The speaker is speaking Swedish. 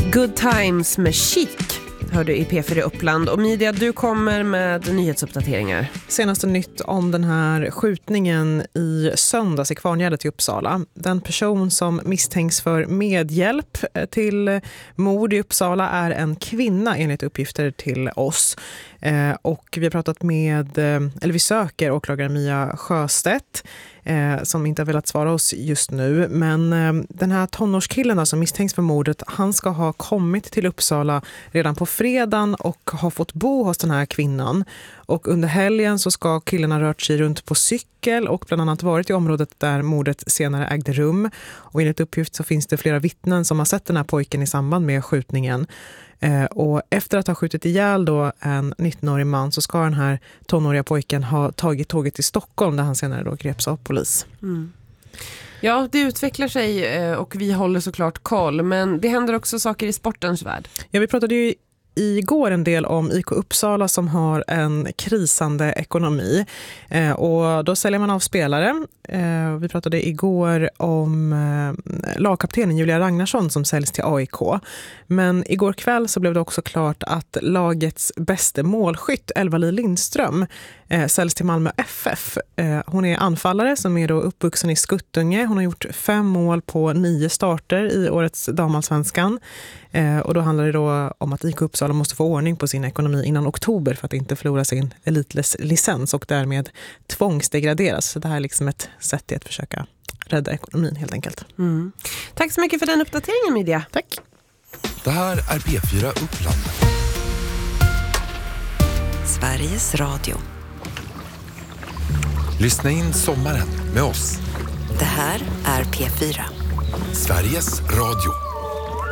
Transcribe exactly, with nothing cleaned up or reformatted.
Good Times med Chic hör du i P fyra Uppland. Och Media, du kommer med nyhetsuppdateringar. Senaste nytt om den här skjutningen i söndags i Kvarngärdet i Uppsala. Den person som misstänks för medhjälp till mord i Uppsala är en kvinna enligt uppgifter till oss. Eh, och vi har pratat med, eller vi söker åklagare Mia Sjöstedt eh, som inte har velat svara oss just nu. Men eh, den här tonårskillen då, som misstänks för mordet, han ska ha kommit till Uppsala redan på fredagen och ha fått bo hos den här kvinnan. Och under helgen så ska killen ha rört sig runt på cykel och bland annat varit i området där mordet senare ägde rum. Och enligt uppgift så finns det flera vittnen som har sett den här pojken i samband med skjutningen. Eh, och efter att ha skjutit ihjäl då en nittonårig man så ska den här tonåriga pojken ha tagit tåget till Stockholm där han senare då greps av polis. Mm. Ja, det utvecklar sig och vi håller såklart koll, men det händer också saker i sportens värld. Ja, vi pratade ju igår en del om I K Uppsala som har en krisande ekonomi eh, och då säljer man av spelare. Eh, vi pratade igår om eh, lagkaptenen Julia Ragnarsson som säljs till A I K. Men igår kväll så blev det också klart att lagets bästa målskytt Elva-Li Lindström eh, säljs till Malmö F F. Eh, hon är anfallare som är då uppvuxen i Skuttunge. Hon har gjort fem mål på nio starter i årets damallsvenskan. Eh, och då handlar det då om att I K Uppsala måste få ordning på sin ekonomi innan oktober för att inte förlora sin elitlicens och därmed tvångsdegraderas. Så det här är liksom ett sätt att försöka rädda ekonomin helt enkelt. Mm. Tack så mycket för den uppdateringen, Media. Tack. Det här är P fyra Uppland. Sveriges Radio. Lyssna in sommaren med oss. Det här är P fyra. Sveriges Radio.